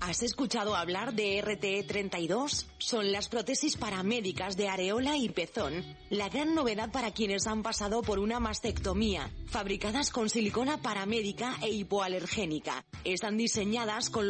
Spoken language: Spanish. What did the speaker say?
¿Has escuchado hablar de RTE32? Son las prótesis paramédicas de areola y pezón. La gran novedad para quienes han pasado por una mastectomía. Fabricadas con silicona paramédica e hipoalergénica. Están diseñadas con